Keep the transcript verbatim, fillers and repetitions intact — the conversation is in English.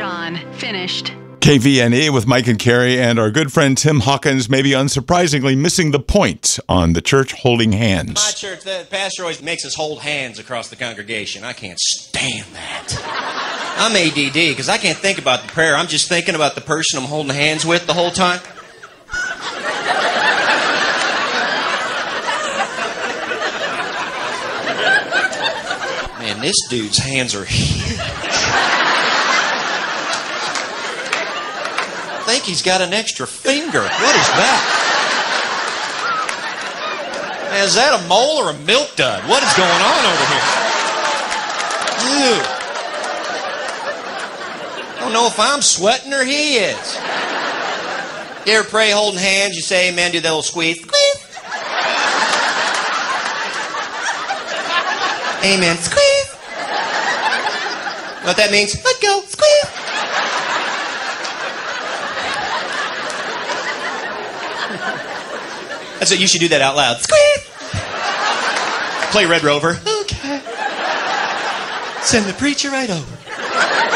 on. Finished. K V N E with Mike and Carrie, and our good friend Tim Hawkins, maybe unsurprisingly missing the point on the church holding hands. My church, the pastor always makes us hold hands across the congregation. I can't stand that. I'm A D D because I can't think about the prayer. I'm just thinking about the person I'm holding hands with the whole time. Man, this dude's hands are huge. I think he's got an extra finger. What is that? Man, is that a mole or a milk dud? What is going on over here? Dude. I don't know if I'm sweating or he is. You ever pray holding hands? You say amen, do that little squeeze. Squeeze. Amen. Squeeze. You know what that means? Let go. Squeeze. That's what you should do that out loud. Squeeze. Play Red Rover. Okay. Send the preacher right over.